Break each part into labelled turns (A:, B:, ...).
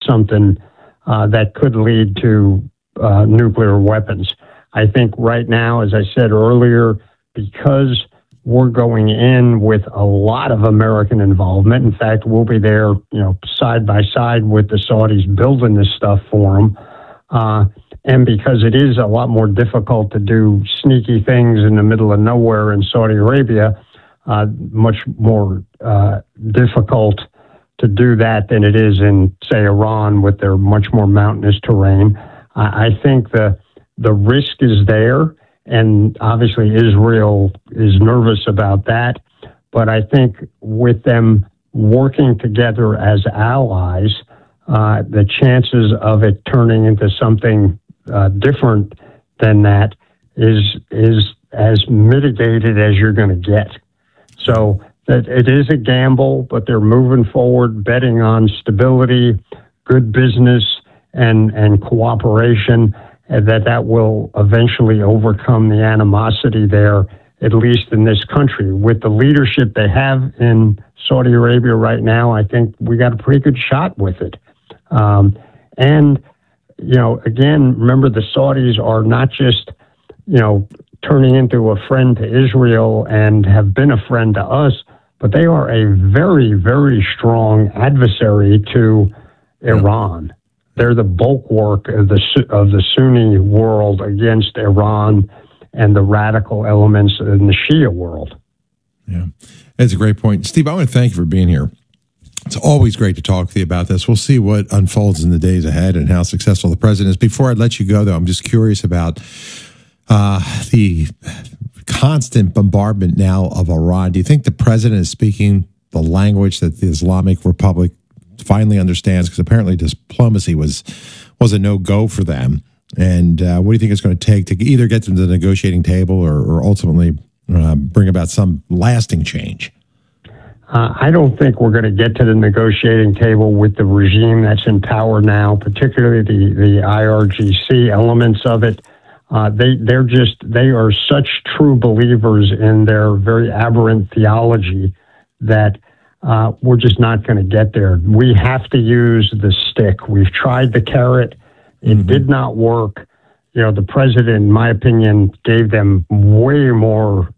A: something that could lead to nuclear weapons. I think right now, as I said earlier, because we're going in with a lot of American involvement. In fact, we'll be there, side by side with the Saudis building this stuff for them. And because it is a lot more difficult to do sneaky things in the middle of nowhere in Saudi Arabia, much more difficult to do that than it is in, say, Iran with their much more mountainous terrain. I think the risk is there, and obviously Israel is nervous about that. But I think with them working together as allies, the chances of it turning into something different than that is as mitigated as you're going to get. So that it is a gamble, but they're moving forward, betting on stability, good business, and cooperation, and that will eventually overcome the animosity there, at least in this country. With the leadership they have in Saudi Arabia right now, I think we got a pretty good shot with it. And, again, remember the Saudis are not just, turning into a friend to Israel and have been a friend to us, but they are a very, very strong adversary to Iran. They're the bulwark of the Sunni world against Iran and the radical elements in the Shia world.
B: Yeah, that's a great point. Steve, I want to thank you for being here. It's always great to talk with you about this. We'll see what unfolds in the days ahead and how successful the president is. Before I let you go, though, I'm just curious about the constant bombardment now of Iran. Do you think the president is speaking the language that the Islamic Republic finally understands? Because apparently diplomacy was a no-go for them. And what do you think it's going to take to either get them to the negotiating table or ultimately bring about some lasting change?
A: I don't think we're going to get to the negotiating table with the regime that's in power now, particularly the IRGC elements of it. They are such true believers in their very aberrant theology that we're just not going to get there. We have to use the stick. We've tried the carrot. It did not work. The president, in my opinion, gave them way more,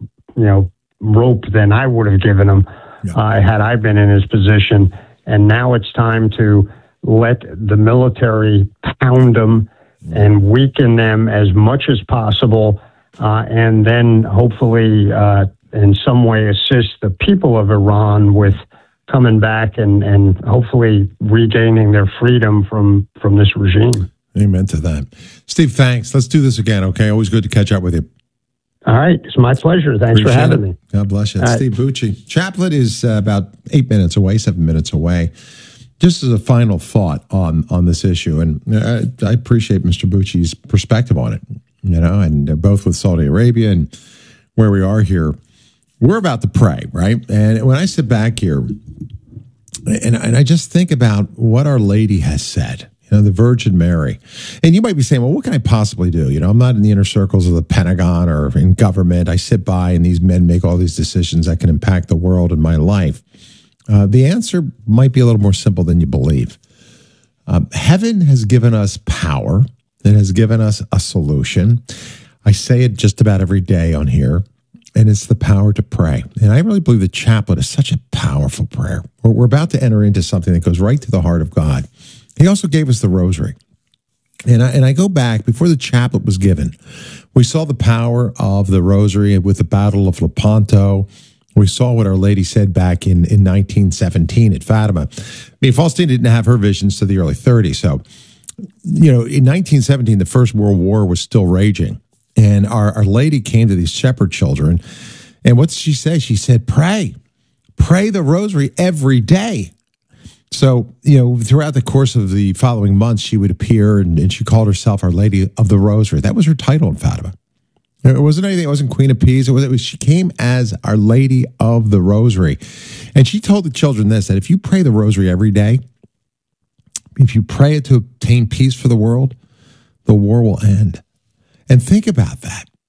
A: rope than I would have given them had I been in his position. And now it's time to let the military pound them and weaken them as much as possible, and then hopefully in some way assist the people of Iran with coming back and hopefully regaining their freedom from this regime.
B: Amen to that. Steve, thanks. Let's do this again, okay? Always good to catch up with you.
A: All right. It's my pleasure. Thanks for having me.
B: God bless you. Steve Bucci. Chaplain is about 7 minutes away. Just as a final thought on this issue, and I appreciate Mr. Bucci's perspective on it, and both with Saudi Arabia and where we are here, we're about to pray, right? And when I sit back here and I just think about what Our Lady has said, the Virgin Mary. And you might be saying, well, what can I possibly do? I'm not in the inner circles of the Pentagon or in government. I sit by and these men make all these decisions that can impact the world and my life. The answer might be a little more simple than you believe. Heaven has given us power. It has given us a solution. I say it just about every day on here, and it's the power to pray. And I really believe the chaplet is such a powerful prayer. We're about to enter into something that goes right to the heart of God. He also gave us the rosary. And I go back, before the chaplet was given, we saw the power of the rosary with the Battle of Lepanto. We saw what Our Lady said back in 1917 at Fatima. Faustina didn't have her visions to the early 30s. So, in 1917, the First World War was still raging. And Our Lady came to these shepherd children. And what did she say? She said, pray. Pray the rosary every day. So, throughout the course of the following months, she would appear and she called herself Our Lady of the Rosary. That was her title in Fatima. It wasn't anything. It wasn't Queen of Peace. It was she came as Our Lady of the Rosary. And she told the children this, that if you pray the rosary every day, if you pray it to obtain peace for the world, the war will end. And think about that.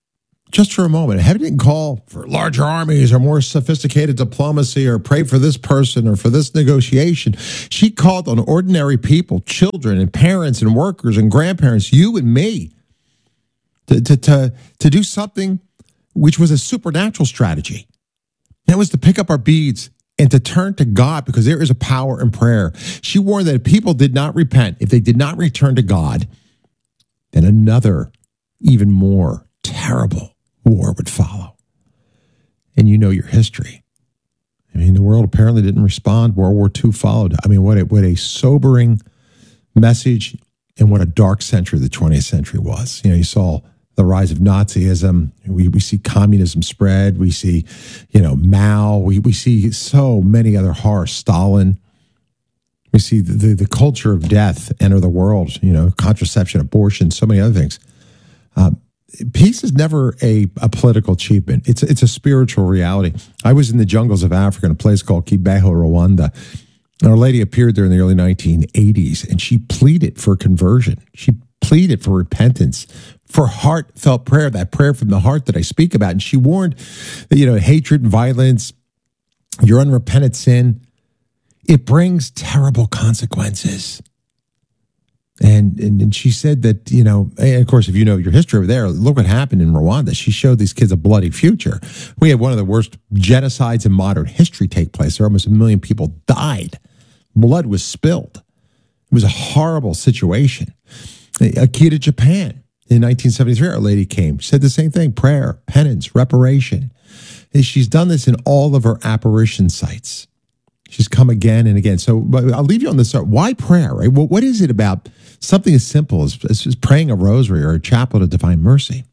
B: just for a moment. Heaven didn't call for larger armies or more sophisticated diplomacy or pray for this person or for this negotiation. She called on ordinary people, children and parents and workers and grandparents, you and me, to do something which was a supernatural strategy. That was to pick up our beads and to turn to God, because there is a power in prayer. She warned that if people did not repent, if they did not return to God, then another, even more terrible war would follow. And you know your history. I mean, the world apparently didn't respond. World War II followed. I mean, what a sobering message, and what a dark century the 20th century was. You know, you saw the rise of Nazism. We see communism spread. We see, Mao. We see so many other horrors. Stalin. We see the culture of death enter the world. Contraception, abortion, so many other things. Peace is never a political achievement. It's a spiritual reality. I was in the jungles of Africa in a place called Kibeho, Rwanda. Our Lady appeared there in the early 1980s, and she pleaded for conversion. She pleaded for repentance, for heartfelt prayer, that prayer from the heart that I speak about. And she warned that, hatred and violence, your unrepentant sin, it brings terrible consequences. And she said that, and of course, if you know your history over there, look what happened in Rwanda. She showed these kids a bloody future. We had one of the worst genocides in modern history take place. There almost 1 million people died. Blood was spilled. It was a horrible situation. Akita, Japan, in 1973, Our Lady came, said the same thing: prayer, penance, reparation. And she's done this in all of her apparition sites. She's come again and again. So I'll leave you on this. Why prayer, right? Well, what is it about something as simple as praying a rosary or a chaplet of divine mercy?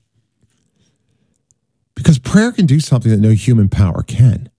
B: Because prayer can do something that no human power can.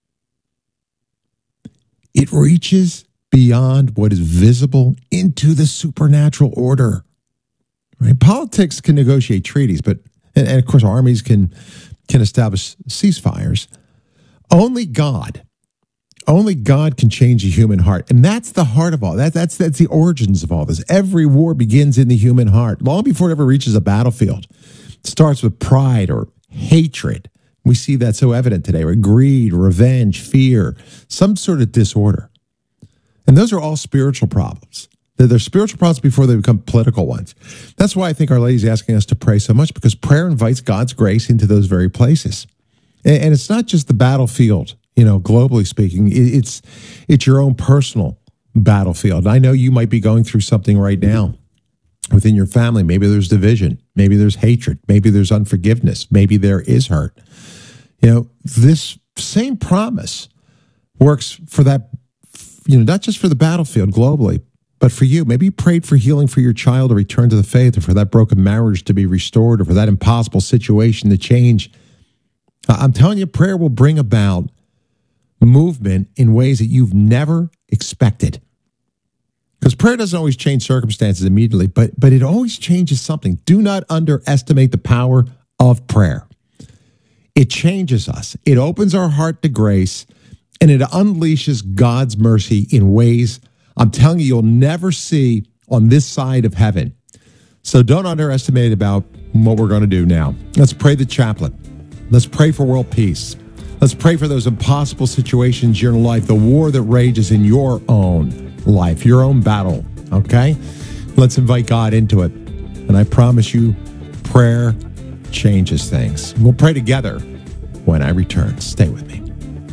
B: It reaches beyond what is visible into the supernatural order. Right? Politics can negotiate treaties, and of course armies can establish ceasefires. Only God can change a human heart. And that's the heart of all. That's the origins of all this. Every war begins in the human heart, long before it ever reaches a battlefield. It starts with pride or hatred. We see that so evident today, right? Greed, revenge, fear, some sort of disorder. And those are all spiritual problems. They're spiritual problems before they become political ones. That's why I think Our Lady's asking us to pray so much, because prayer invites God's grace into those very places. And it's not just the battlefield, globally speaking. It's your own personal battlefield. I know you might be going through something right now within your family. Maybe there's division. Maybe there's hatred. Maybe there's unforgiveness. Maybe there is hurt. This same promise works for that, not just for the battlefield globally, but for you. Maybe you prayed for healing for your child to return to the faith, or for that broken marriage to be restored, or for that impossible situation to change. I'm telling you, prayer will bring about movement in ways that you've never expected. Because prayer doesn't always change circumstances immediately, but it always changes something. Do not underestimate the power of prayer. It changes us. It opens our heart to grace, and it unleashes God's mercy in ways, I'm telling you, you'll never see on this side of heaven. So don't underestimate about what we're going to do now. Let's pray the chaplet. Let's pray for world peace. Let's pray for those impossible situations in your life, the war that rages in your own life, your own battle, okay? Let's invite God into it. And I promise you, prayer changes things. We'll pray together when I return. Stay with me.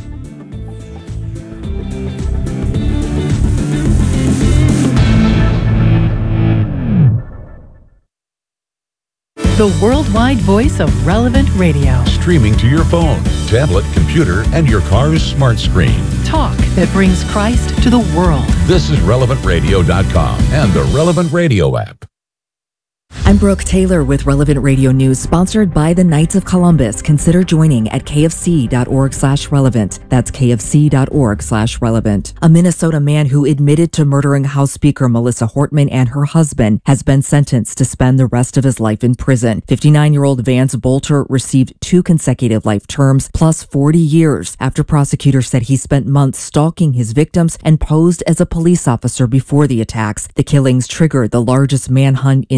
C: The worldwide voice of Relevant Radio.
D: Streaming to your phone, tablet, computer, and your car's smart screen.
C: Talk that brings Christ to the world.
D: This is RelevantRadio.com and the Relevant Radio app.
E: I'm Brooke Taylor with Relevant Radio News, sponsored by the Knights of Columbus. Consider joining at kfc.org/relevant. That's kfc.org/relevant. A Minnesota man who admitted to murdering House Speaker Melissa Hortman and her husband has been sentenced to spend the rest of his life in prison. 59-year-old Vance Bolter received 2 consecutive life terms plus 40 years after prosecutors said he spent months stalking his victims and posed as a police officer before the attacks. The killings triggered the largest manhunt in state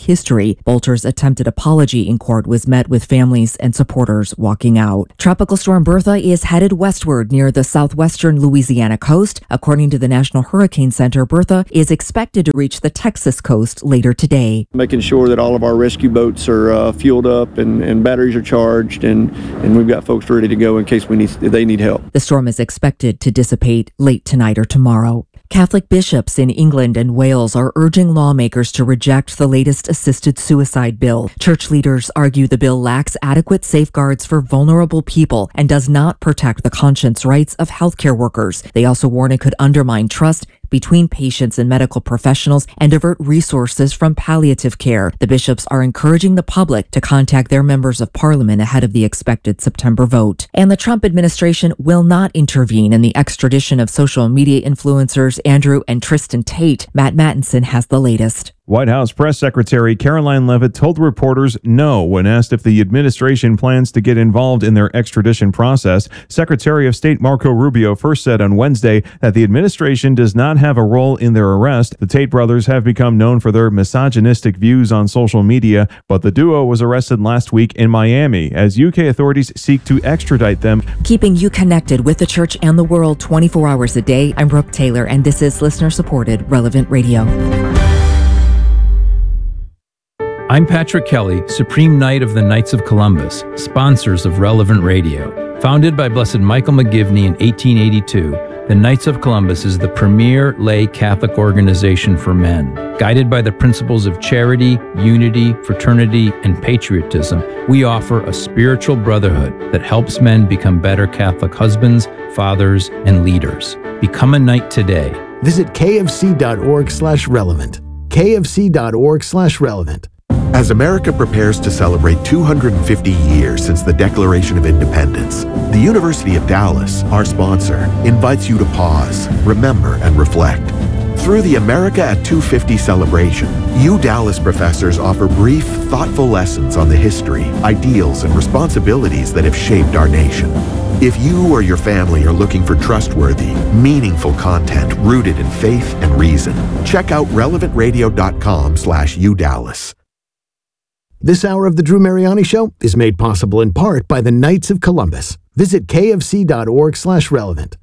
E: history. Bolter's attempted apology in court was met with families and supporters walking out. Tropical storm Bertha is headed westward near the southwestern Louisiana coast. According to the National Hurricane Center, Bertha is expected to reach the Texas coast later today.
F: Making sure that all of our rescue boats are fueled up and batteries are charged, and we've got folks ready to go in case they need help.
E: The storm is expected to dissipate late tonight or tomorrow. Catholic bishops in England and Wales are urging lawmakers to reject the latest assisted suicide bill. Church leaders argue the bill lacks adequate safeguards for vulnerable people and does not protect the conscience rights of healthcare workers. They also warn it could undermine trust between patients and medical professionals and divert resources from palliative care. The bishops are encouraging the public to contact their members of parliament ahead of the expected September vote. And the Trump administration will not intervene in the extradition of social media influencers Andrew and Tristan Tate. Matt Mattinson has the latest.
G: White House Press Secretary Caroline Leavitt told reporters no when asked if the administration plans to get involved in their extradition process. Secretary of State Marco Rubio first said on Wednesday that the administration does not have a role in their arrest. The Tate brothers have become known for their misogynistic views on social media, but the duo was arrested last week in Miami as UK authorities seek to extradite them.
E: Keeping you connected with the church and the world 24 hours a day, I'm Brooke Taylor, and this is listener-supported Relevant Radio.
H: I'm Patrick Kelly, Supreme Knight of the Knights of Columbus, sponsors of Relevant Radio. Founded by Blessed Michael McGivney in 1882, the Knights of Columbus is the premier lay Catholic organization for men. Guided by the principles of charity, unity, fraternity, and patriotism, we offer a spiritual brotherhood that helps men become better Catholic husbands, fathers, and leaders. Become a knight today.
I: Visit kfc.org/relevant. kfc.org/relevant.
J: As America prepares to celebrate 250 years since the Declaration of Independence, the University of Dallas, our sponsor, invites you to pause, remember, and reflect. Through the America at 250 celebration, Dallas professors offer brief, thoughtful lessons on the history, ideals, and responsibilities that have shaped our nation. If you or your family are looking for trustworthy, meaningful content rooted in faith and reason, check out relevantradio.com/udallas.
I: This hour of the Drew Mariani Show is made possible in part by the Knights of Columbus. Visit kfc.org/relevant.